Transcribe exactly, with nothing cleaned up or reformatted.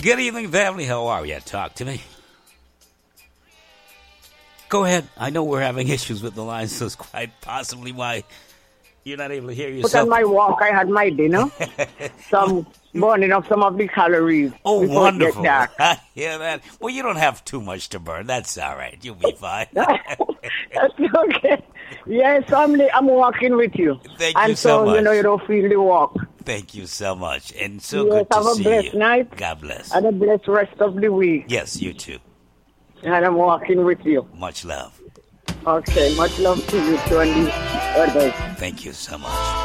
Good evening, family. How are you? Talk to me. Go ahead. I know we're having issues with the line, so it's quite possibly why you're not able to hear yourself. But on my walk, I had my dinner. Some burning of some of the calories. Oh, wonderful. I hear that. Well, you don't have too much to burn. That's all right. You'll be fine. That's okay. Yes, I'm, I'm walking with you. Thank and you so, so much. you know, you don't feel the walk. Thank you so much. And so yes, good to have a see blessed you. night. God bless. And a blessed rest of the week. Yes, you too. And I'm walking with you. Much love. Okay, much love to you too and the others. Thank you so much.